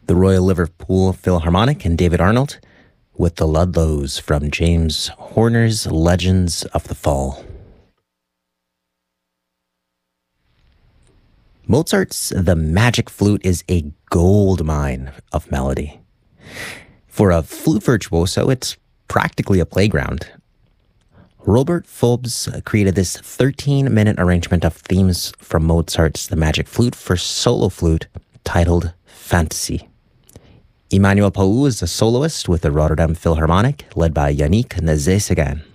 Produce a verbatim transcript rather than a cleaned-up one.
the Royal Liverpool Philharmonic and David Arnold with the Ludlows from James Horner's Legends of the Fall. Mozart's The Magic Flute is a gold mine of melody. For a flute virtuoso, it's practically a playground. Robert Fulbs created this thirteen-minute arrangement of themes from Mozart's The Magic Flute for solo flute titled Fantasy. Emmanuel Paou is a soloist with the Rotterdam Philharmonic, led by Yannick Nézet-Séguin.